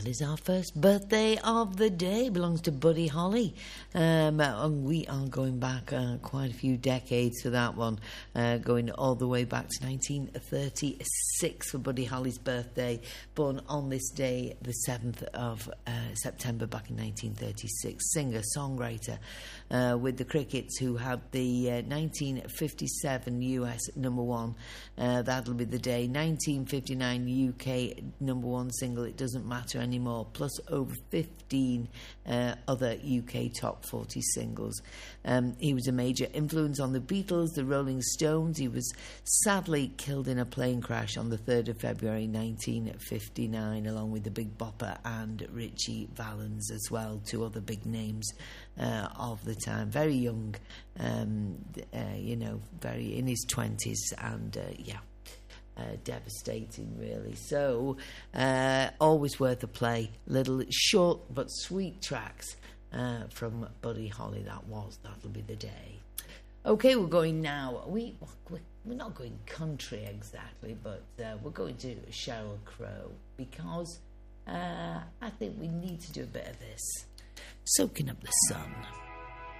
that is our first birthday of the day. It belongs to Buddy Holly. And we are going back quite a few decades for that one, going all the way back to 1936 for Buddy Holly's birthday. Born on this day, the 7th of September back in 1936. Singer, songwriter with the Crickets, who had the 1957 US number one. That'll be the day. 1959 UK number one single, It Doesn't Matter Anymore, plus over 15 other UK top 40 singles. He was a major influence on the Beatles, the Rolling Stones. He was sadly killed in a plane crash on the 3rd of February 1959, along with the Big Bopper and Ritchie Valens as well, two other big names of the time. Very young, very in his 20s, and devastating, really. So, always worth a play. Little short but sweet tracks from Buddy Holly. That'll be the day. Okay, we're going now. We're not going country exactly, but we're going to Sheryl Crow, because I think we need to do a bit of this. Soaking Up the Sun.